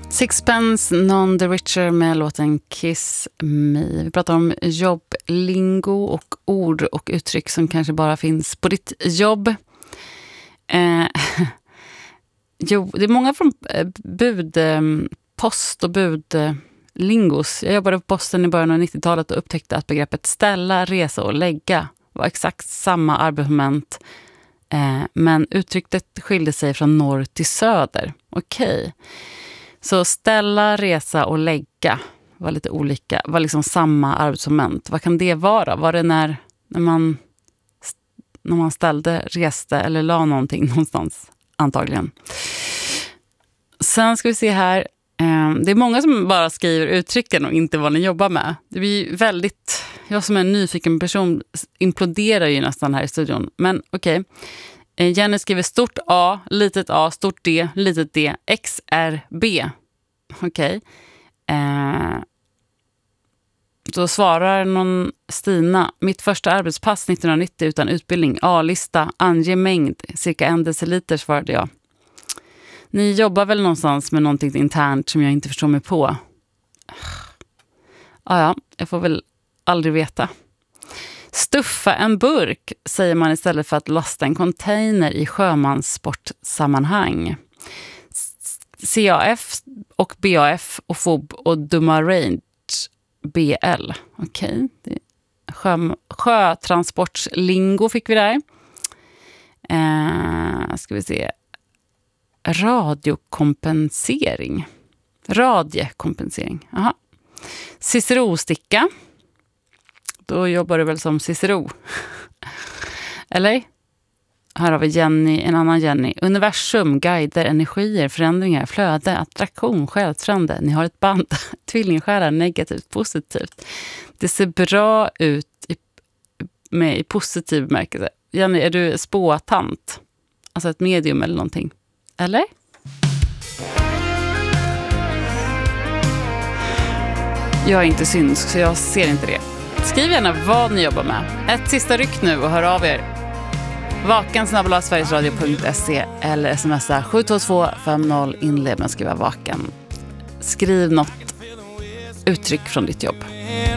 Sixpence None the Richer med låten Kiss Me. Vi pratar om jobblingo och ord och uttryck som kanske bara finns på ditt jobb. Jo, det är många från post- och budlingos. Jag jobbade på posten i början av 90-talet och upptäckte att begreppet ställa, resa och lägga var exakt samma arbetsmoment. Men uttrycket skilde sig från norr till söder. Okej. Så ställa, resa och lägga var lite olika. Var liksom samma arbetsmoment. Vad kan det vara? Var det när man ställde, reste eller la någonting någonstans? Antagligen. Sen ska vi se här. Det är många som bara skriver uttrycken och inte vad ni jobbar med. Det blir väldigt... Jag som är en nyfiken person imploderar ju nästan här i studion. Men okej. Jenny skriver stort A, stort D, litet D, XRB. Okej. Då svarar någon Stina. Mitt första arbetspass 1990 utan utbildning. A-lista, ange mängd, cirka 1 deciliter svarade jag. Ni jobbar väl någonstans med någonting internt som jag inte förstår mig på? Ja, jag får väl aldrig veta. Stuffa en burk säger man istället för att lasta en container i sjömanssportsammanhang. CAF och BAF och FOB och Dumma Range BL. Okej. Sjötransportslingo fick vi där. Ska vi se. Radiokompensering. Aha. Cicero-sticka. Då jobbar du väl som Cicero. Eller? Här har vi Jenny, en annan Jenny. Universum, guider, energier, förändringar, flöde, attraktion, själsfrände. Ni har ett band. Tvillingskärar, negativt, positivt. Det ser bra ut i positiv bemärkelse. Jenny, är du spåtant? Alltså ett medium eller någonting. Eller? Jag är inte synsk så jag ser inte det. Skriv gärna vad ni jobbar med. Ett sista ryck nu och hör av er. vakan@sverigesradio.se eller smsa 72250 inled med att skriva vakan. Skriv något uttryck från ditt jobb.